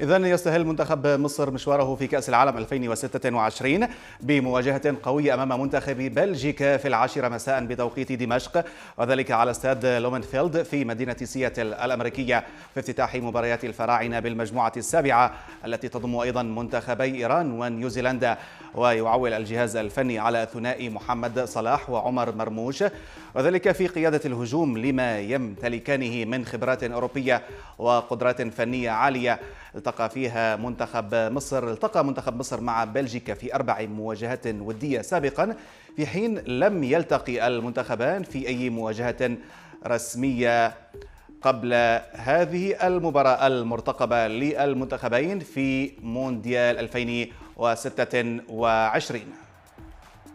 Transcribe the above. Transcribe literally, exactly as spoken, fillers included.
إذن يستهل منتخب مصر مشواره في كأس العالم ألفين وستة وعشرين بمواجهة قوية أمام منتخب بلجيكا في العاشرة مساء بتوقيت دمشق، وذلك على استاد لومنفيلد في مدينة سياتل الأمريكية في افتتاح مباريات الفراعنة بالمجموعة السابعة التي تضم أيضا منتخبي إيران ونيوزيلندا. ويعول الجهاز الفني على ثنائي محمد صلاح وعمر مرموش، وذلك في قيادة الهجوم لما يمتلكانه من خبرات أوروبية وقدرات فنية عالية. التقى فيها منتخب مصر التقى منتخب مصر مع بلجيكا في أربع مواجهات ودية سابقا، في حين لم يلتقي المنتخبان في أي مواجهة رسمية قبل هذه المباراة المرتقبة للمنتخبين في مونديال ألفين وستة وعشرين.